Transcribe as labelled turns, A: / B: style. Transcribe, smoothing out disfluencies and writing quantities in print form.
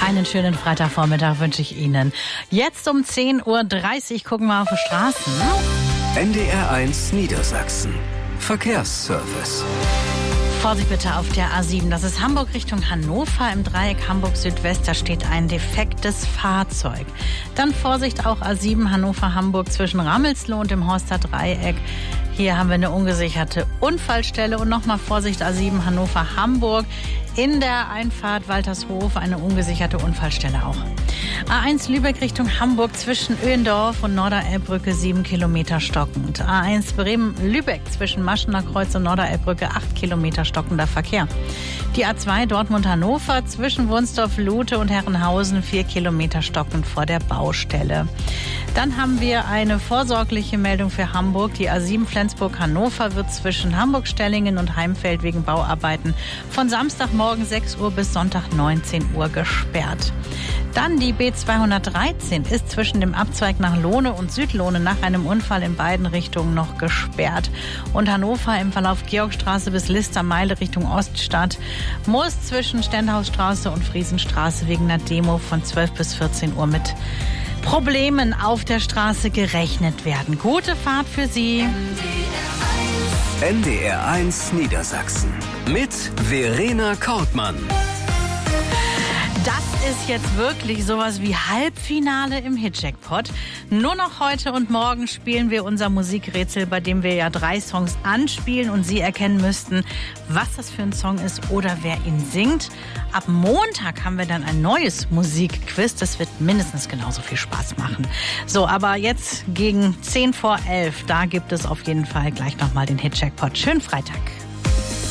A: Einen schönen Freitagvormittag wünsche ich Ihnen. Jetzt um 10.30 Uhr gucken wir auf die Straßen.
B: NDR1 Niedersachsen. Verkehrsservice.
A: Vorsicht bitte auf der A7. Das ist Hamburg Richtung Hannover im Dreieck Hamburg Südwest. Da steht ein defektes Fahrzeug. Dann Vorsicht auch A7 Hannover-Hamburg zwischen Rammelsloh und dem Horster Dreieck. Hier haben wir eine ungesicherte Unfallstelle. Und nochmal Vorsicht A7 Hannover-Hamburg. In der Einfahrt Waltershof eine ungesicherte Unfallstelle auch. A1 Lübeck Richtung Hamburg zwischen Öhendorf und Norderelbbrücke 7 Kilometer stockend. A1 Bremen-Lübeck zwischen Maschener Kreuz und Norderelbbrücke 8 Kilometer stockender Verkehr. Die A2 Dortmund-Hannover zwischen Wunsdorf-Lute und Herrenhausen 4 Kilometer stockend vor der Baustelle. Dann haben wir eine vorsorgliche Meldung für Hamburg. Die A7 Flensburg-Hannover wird zwischen Hamburg-Stellingen und Heimfeld wegen Bauarbeiten von Samstagmorgen 6 Uhr bis Sonntag 19 Uhr gesperrt. Dann die B213 ist zwischen dem Abzweig nach Lohne und Südlohne nach einem Unfall in beiden Richtungen noch gesperrt. Und Hannover im Verlauf Georgstraße bis Listermeile Richtung Oststadt muss zwischen Stendhausstraße und Friesenstraße wegen einer Demo von 12 bis 14 Uhr mit Problemen auf der Straße gerechnet werden. Gute Fahrt für Sie.
B: NDR1 Niedersachsen mit Verena Kortmann.
A: Das ist jetzt wirklich sowas wie Halbfinale im Hit-Jackpot. Nur noch heute und morgen spielen wir unser Musikrätsel, bei dem wir ja 3 Songs anspielen und Sie erkennen müssten, was das für ein Song ist oder wer ihn singt. Ab Montag haben wir dann ein neues Musikquiz. Das wird mindestens genauso viel Spaß machen. So, aber jetzt gegen 10 vor 11, da gibt es auf jeden Fall gleich nochmal den Hit-Jackpot. Schönen Freitag.